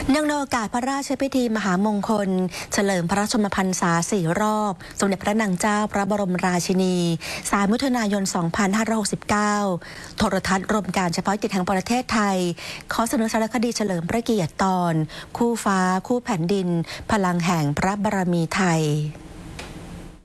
เนื่องในโอกาสพระราชพิธีมหามงคลเฉลิมพระชนมพรรษา4 รอบสมเด็จพระนางเจ้าพระบรมราชินี3 มิถุนายน 2569 โทรทัศน์รวมการเฉพาะกิจแห่งประเทศไทยขอเสนอสารคดีเฉลิมพระเกียรติตอนคู่ฟ้าคู่แผ่นดินพลังแห่งพระบารมีไทย